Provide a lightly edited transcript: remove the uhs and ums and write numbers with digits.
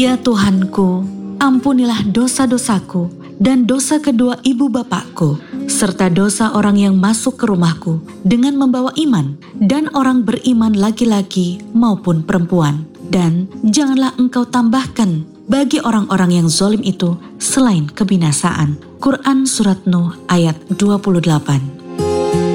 Ya Tuhanku, ampunilah dosa-dosaku dan dosa kedua ibu bapakku, serta dosa orang yang masuk ke rumahku dengan membawa iman, dan orang beriman laki-laki maupun perempuan. Dan janganlah engkau tambahkan bagi orang-orang yang zalim itu selain kebinasaan. Quran Surat Nuh ayat 28.